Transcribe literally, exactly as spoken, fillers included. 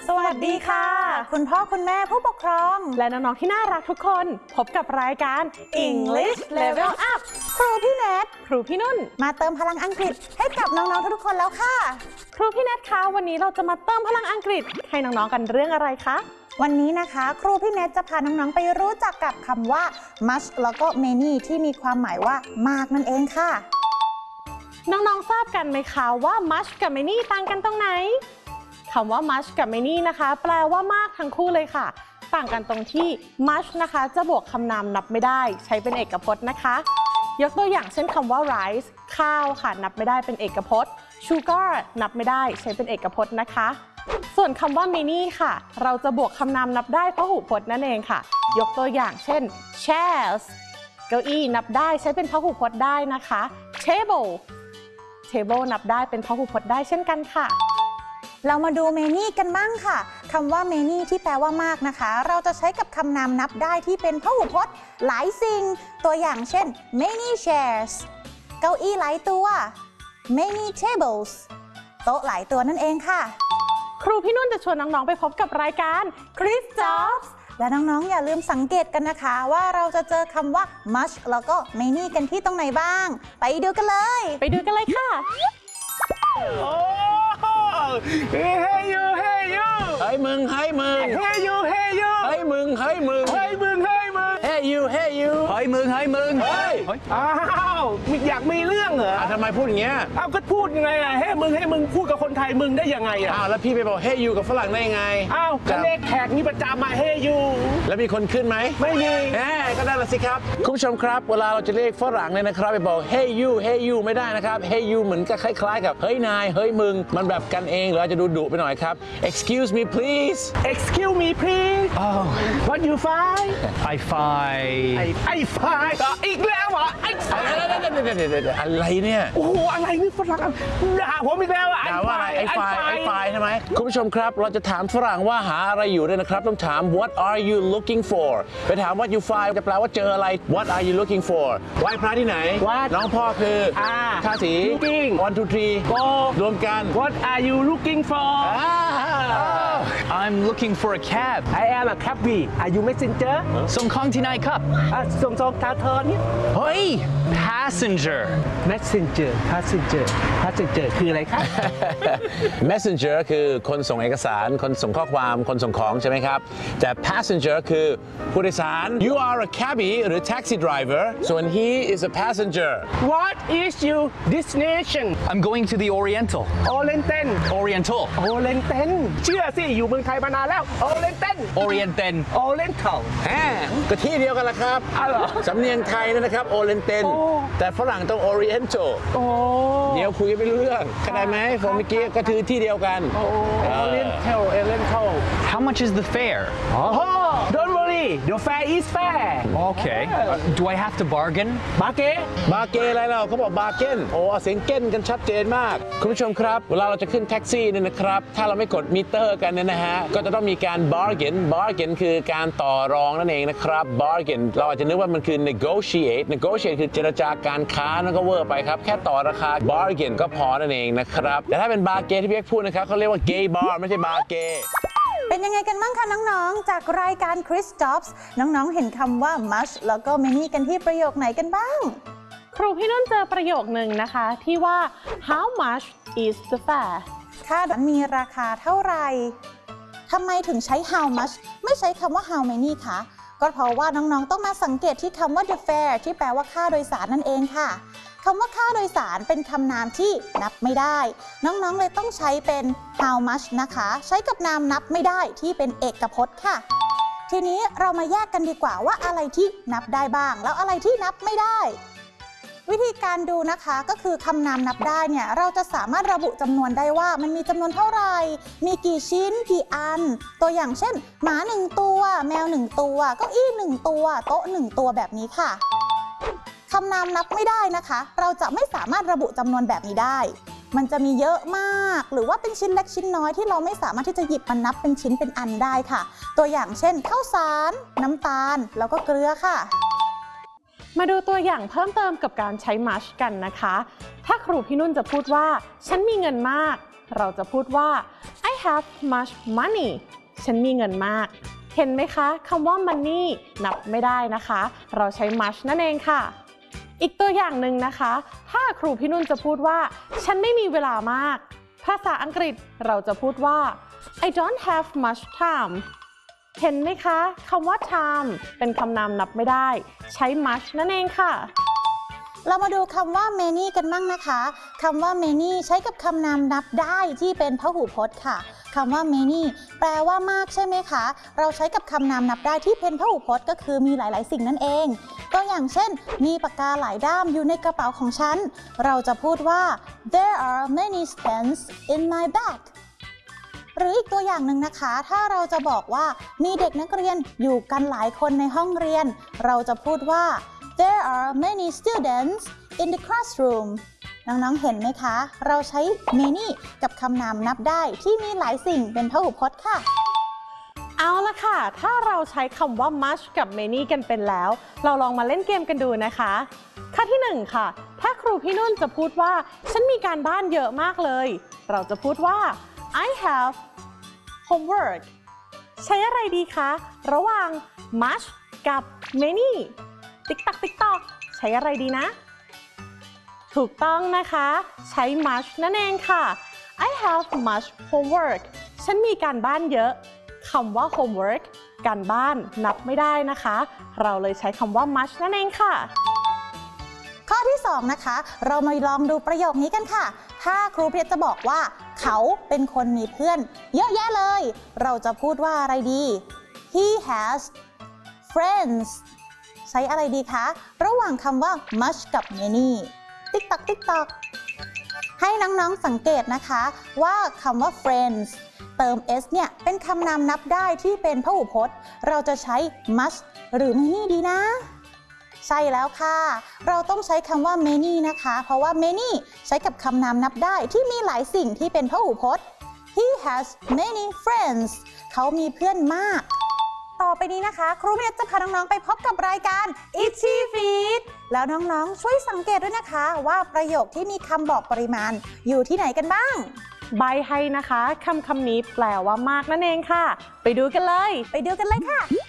สวัสดีค่ะคุณพ่อคุณแม่ผู้ปกครองและน้องๆที่น่ารักทุกคนพบกับรายการ English Level Up ครูพี่แนทครูพี่นุ่นมาเติมพลังอังกฤษให้กับน้องๆทุกๆคนแล้วค่ะครูพี่แนทคะวันนี้เราจะมาเติมพลังอังกฤษให้น้องๆกันเรื่องอะไรคะวันนี้นะคะครูพี่แนทจะพาน้องๆไปรู้จักกับคำว่า much แล้วก็ many ที่มีความหมายว่ามากนั่นเองค่ะน้องๆทราบกันไหมคะว่า much กับ many ต่างกันตรงไหนคำว่า much กับ many นะคะแปลว่ามากทั้งคู่เลยค่ะต่างกันตรงที่ much นะคะจะบวกคำนามนับไม่ได้ใช้เป็นเอกพจน์นะคะยกตัวอย่างเช่นคำว่า rice ข้าวค่ะนับไม่ได้เป็นเอกพจน์ sugar นับไม่ได้ใช้เป็นเอกพจน์นะคะส่วนคำว่า many ค่ะเราจะบวกคำนามนับได้พหูพจน์นั่นเองค่ะยกตัวอย่างเช่น chairs เก้าอี้นับได้ใช้เป็นพหูพจน์ได้นะคะ table table นับได้เป็นพหูพจน์ได้เช่นกันค่ะเรามาดู many กันบ้างค่ะคำว่า many ที่แปลว่ามากนะคะเราจะใช้กับคำนามนับได้ที่เป็นพหูพจน์หลายสิ่งตัวอย่างเช่น many chairs เก้าอี้หลายตัว many tables โต๊ะหลายตัวนั่นเองค่ะครูพี่นุ่นจะชวนน้องๆไปพบกับรายการ Chris Jobs และน้องๆอย่าลืมสังเกตกันนะคะว่าเราจะเจอคำว่า much แล้วก็ many กันที่ตรงไหนบ้างไปดูกันเลยไปดูกันเลยค่ะเฮ้ยเฮ้ยยูเฮ้ยยูเฮ้ยมึงเฮ้ยมึงเฮ้ยยูเฮ้ยยูเฮ้ยมึงเฮ้ยมึงเฮ้ยมึงเฮ้ยมึงเฮ้ยยูเฮ้ยยูเฮ้ยมึงเฮ้ยมึงเฮ้ยอ้าวอยากมีเรื่องเหรอทำไมพูดอย่างเงี้ยอ้าวก็พูดยังไงอ่ะเฮ้ยมึงเฮ้ยมึงพูดกับคนไทยมึงได้ยังไงอ่ะอ้าวแล้วพี่ไปบอกเฮ้ยยูกับฝรั่งได้ยังไงอ้าวก็เลขแขกนี่ประจำมาเฮ้ยยูแล้วมีคนขึ้นไหมไม่มีแหมก็ได้ละสิครับคุณผู้ชมครับเวลาเราจะเรียกฝรั่งเนี่ยนะครับไปบอกเฮ้ยยูเฮ้ยยูไม่ได้นะครับเฮ้ยยูเหมือนกับคล้ายๆกับเฮ้ยนายเฮ้ยมึงมันแบบกันเองหรืออาจจะดูดุไปหน่อยครับ excuse me please excuse me please oh what you find I find I find อีกแล้วเหรอไอ้อะไรเนี่ยโอ้โหอะไรนี่ฝรั่งด่าผมอีกแล้วอ่ะด่าว่าอะไรไอ้ไฟไอ้ไฟใช่ไหมคุณผู้ชมครับเราจะถามฝรั่งว่าหาอะไรอยู่ด้วยนะครับต้องถาม what are you looking for ไปถาม what you find จะแปลว่าเจออะไร what are you looking for ไหว้พระที่ไหนน้องพ่อคือท่าสี looking one two three go รวมกัน what are you looking for I'm looking for a cab I am a cabby are you messenger ส่งของที่ไหนครับส่งส่งทางเธอนี่เฮ้ย passenger messenger passenger passenger คืออะไรครับ messenger คือคนส่งเอกสารคนส่งข้อความคนส่งของใช่ไหมครับแต่ passenger คือผู้โดยสาร you are a cabbie หรือ taxi driver so he is a passenger what is your destination I'm going to the Oriental Oriental Oriental Oriental เชื่อสิอยู่เมืองไทยมานานแล้ว Oriental Oriental Oriental แหมก็ที่เดียวกันละครับสำเนียงไทยนะครับ Oriental แต่ฝรั่งต้อง Oriental เดี๋ยวคุยกันไม่รู้เรื่องเข้าใจไหมผมเมื่อกี้ก็คือที่เดียวกัน Oriental Oriental How much is the fare oh don't worry the fare is fair okay do I have to bargain บาเก้บาเก้อะไรเราเขาบอกบาเก้นโอ้เสียงเก้นกันชัดเจนมากคุณผู้ชมครับเวลาเราจะขึ้นแท็กซี่เนี่ยนะครับถ้าเราไม่กดมิเตอร์กันเนี่ยนะฮะก็จะต้องมีการ bargain bargain คือการต่อรองนั่นเองนะครับ bargain เราอาจจะนึกว่ามันคือ negotiate negotiate คือเจรจาการค้านั่นก็เวอร์ไปครับแค่ต่อราคา bargain ก็พอนั่นเองนะครับแต่ถ้าเป็นบาเก้ที่พี่เอกพูดนะครับเขาเรียกว่า gay bar ไม่ใช่บาเก้เป็นยังไงกันบ้างคะน้องๆจากรายการ Chris Jobs น้องๆเห็นคำว่า much แล้วก็ many กันที่ประโยคไหนกันบ้างครูพี่นุ่นเจอประโยคหนึ่งนะคะที่ว่า how much is the fare ค่ามีราคาเท่าไหร่ทำไมถึงใช้ how much ไม่ใช้คำว่า how many คะก็เพราะว่าน้องๆต้องมาสังเกตที่คำว่า the fare ที่แปลว่าค่าโดยสารนั่นเองค่ะคำว่าค่าโดยสารเป็นคำนามที่นับไม่ได้น้องๆเลยต้องใช้เป็น how much นะคะใช้กับนามนับไม่ได้ที่เป็นเอกพจน์ค่ะทีนี้เรามาแยกกันดีกว่าว่าอะไรที่นับได้บ้างแล้วอะไรที่นับไม่ได้วิธีการดูนะคะก็คือคำนามนับได้เนี่ยเราจะสามารถระบุจำนวนได้ว่ามันมีจำนวนเท่าไหร่มีกี่ชิ้นกี่อันตัวอย่างเช่นหมาหนึ่งตัวแมวหนึ่งตัวเก้าอี้หนึ่งตัวโต๊ะหนึ่งตัวแบบนี้ค่ะคำนามนับไม่ได้นะคะเราจะไม่สามารถระบุจำนวนแบบนี้ได้มันจะมีเยอะมากหรือว่าเป็นชิ้นเล็กชิ้นน้อยที่เราไม่สามารถที่จะหยิบมันนับเป็นชิ้นเป็นอันได้ค่ะตัวอย่างเช่นข้าวสารน้ำตาลแล้วก็เกลือค่ะมาดูตัวอย่างเพิ่มเติมกับการใช้ much กันนะคะถ้าครูพี่นุ่นจะพูดว่าฉันมีเงินมากเราจะพูดว่า I have much money ฉันมีเงินมากเห็นไหมคะคำว่า money นับไม่ได้นะคะเราใช้ much นั่นเองค่ะอีกตัวอย่างหนึ่งนะคะถ้าครูพี่นุ่นจะพูดว่าฉันไม่มีเวลามากภาษาอังกฤษเราจะพูดว่า I don't have much time เห็นไหมคะคำว่า time เป็นคำนามนับไม่ได้ใช้ much นั่นเองค่ะเรามาดูคำว่า many กันบ้างนะคะคำว่า many ใช้กับคำนามนับได้ที่เป็นพหูพจน์ค่ะคำว่า many แปลว่ามากใช่ไหมคะเราใช้กับคำนามนับได้ที่เป็นพหูพจน์ก็คือมีหลายๆสิ่งนั่นเองตัวอย่างเช่นมีปากกาหลายด้ามอยู่ในกระเป๋าของฉันเราจะพูดว่า there are many pens in my bag หรืออีกตัวอย่างหนึ่งนะคะถ้าเราจะบอกว่ามีเด็กนักเรียนอยู่กันหลายคนในห้องเรียนเราจะพูดว่าThere are many students in the classroom น้องๆ เห็นไหมคะ เราใช้ many กับคำนามนับได้ที่มีหลายสิ่งเป็นพหูพจน์ค่ะเอาละค่ะ ถ้าเราใช้คำว่า much กับ many กันเป็นแล้ว เราลองมาเล่นเกมกันดูนะคะข้อที่หนึ่งค่ะ ถ้าครูพี่นุ่นจะพูดว่าฉันมีการบ้านเยอะมากเลย เราจะพูดว่า I have homework ใช้อะไรดีคะ ระหว่าง much กับ manyติ๊กตักติ๊กตอกใช้อะไรดีนะถูกต้องนะคะใช้ much นั่นเองค่ะ I have much homework ฉันมีการบ้านเยอะคำว่า homework การบ้านนับไม่ได้นะคะเราเลยใช้คำว่า much นั่นเองค่ะข้อที่สองนะคะเรามาลองดูประโยคนี้กันค่ะถ้าครูเพชรจะบอกว่าเขาเป็นคนมีเพื่อนเยอะแยะเลยเราจะพูดว่าอะไรดี He has friendsใช้อะไรดีคะระหว่างคำว่า much กับ many ติ๊กตักติ๊กตักให้น้องๆสังเกตนะคะว่าคำว่า friends เติม s เนี่ยเป็นคำนามนับได้ที่เป็นพหูพจน์เราจะใช้ much หรือ many ดีนะใช่แล้วค่ะเราต้องใช้คำว่า many นะคะเพราะว่า many ใช้กับคำนามนับได้ที่มีหลายสิ่งที่เป็นพหูพจน์ He has many friends เขามีเพื่อนมากต่อไปนี้นะคะครูเพชรจะพาน้องๆไปพบกับรายการ Itchy Feet แล้วน้องๆช่วยสังเกตด้วยนะคะว่าประโยคที่มีคำบอกปริมาณอยู่ที่ไหนกันบ้างใบให้นะคะคำคำนี้แปลว่ามากนั่นเองค่ะไปดูกันเลยไปดูกันเลยค่ะ